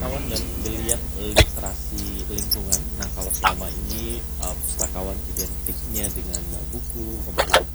pustakawan dan geliat literasi lingkungan. Nah, kalau selama ini pustakawan identiknya dengan buku, membaca